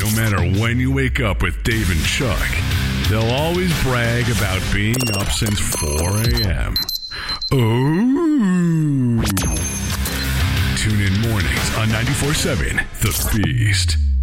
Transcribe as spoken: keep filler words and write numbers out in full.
No matter when you wake up with Dave and Chuck, they'll always brag about being up since four a.m. Oh. Tune in mornings on ninety-four point seven The Beast.